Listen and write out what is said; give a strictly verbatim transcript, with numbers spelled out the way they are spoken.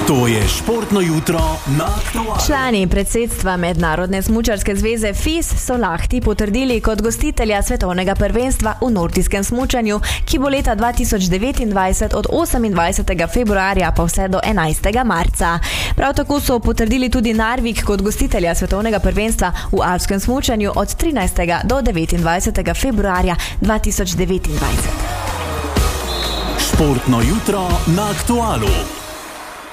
To je športno jutro na Aktualu. Člani predsedstva Mednarodne smučarske zveze F I S so Lahti potrdili kot gostitelja svetovnega prvenstva v nordijskem smučanju, ki bo leta dva tisoč devetindvajset od osemindvajsetega februarja pa vse do enajstega marca. Prav tako so potrdili tudi Narvik kot gostitelja svetovnega prvenstva v alpskem smučanju od trinajstega do devetindvajsetega februarja dva tisoč devetindvajset. Športno jutro na Aktualu.